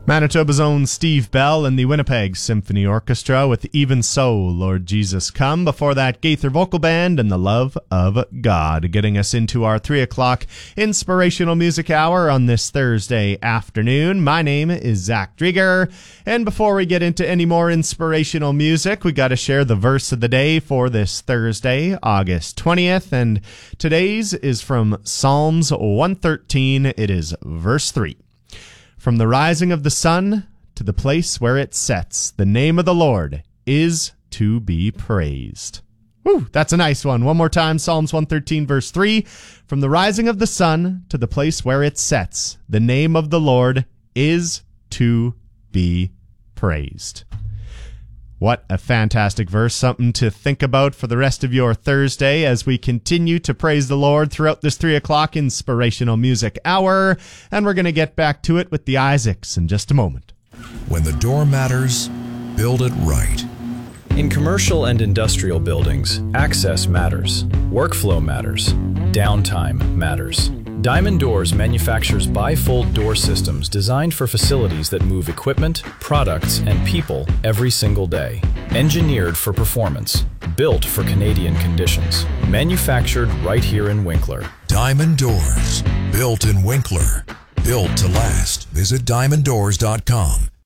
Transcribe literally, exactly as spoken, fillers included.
Manitoba's own Steve Bell and the Winnipeg Symphony Orchestra with Even So, Lord Jesus Come. Before that, Gaither Vocal Band and The Love of God, getting us into our three o'clock inspirational music hour on this Thursday afternoon. My name is Zach Drieger, and before we get into any more inspirational music, we got to share the verse of the day for this Thursday, August twentieth, and today's is from Psalms one thirteen. It is verse three. From the rising of the sun to the place where it sets, the name of the Lord is to be praised. Woo, that's a nice one. One more time, Psalms one thirteen, verse three. From the rising of the sun to the place where it sets, the name of the Lord is to be praised. What a fantastic verse, something to think about for the rest of your Thursday as we continue to praise the Lord throughout this three o'clock inspirational music hour. And we're going to get back to it with the Isaacs in just a moment. When the door matters, build it right. In commercial and industrial buildings, access matters, workflow matters, downtime matters. Diamond Doors manufactures bifold door systems designed for facilities that move equipment, products, and people every single day. Engineered for performance, built for Canadian conditions. Manufactured right here in Winkler. Diamond Doors, built in Winkler. Built to last. Visit diamond doors dot com.